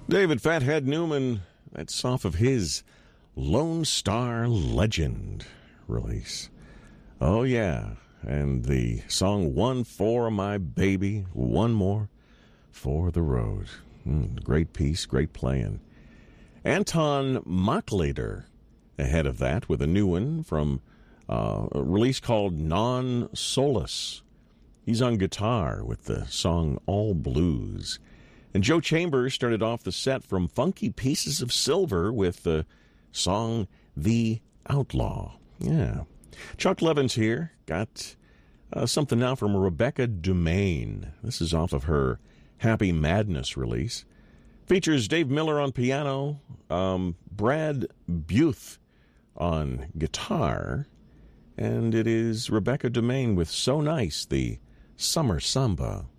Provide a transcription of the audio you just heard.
David Fathead Newman, that's off of his Lone Star Legend release. Oh, yeah. And the song One for My Baby, One More for the Road. Great piece, great playing. Anton Mochlader ahead of that with a new one from a release called Non Solace. He's on guitar with the song All Blues. And Joe Chambers started off the set from Funky Pieces of Silver with the song The Outlaw. Yeah. Chuck Levin's here. Got something now from Rebecca Dumaine. This is off of her Happy Madness release. Features Dave Miller on piano, Brad Buth on guitar, and it is Rebecca Dumaine with So Nice, the Summer Samba.